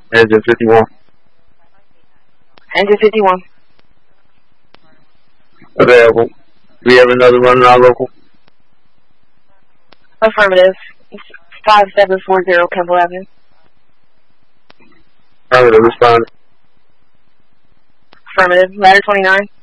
Engine 51. Engine 51. Available. Do we have another run in our local? Affirmative. 5740 Kemble Avenue. Affirmative, respond. Affirmative. Ladder 29.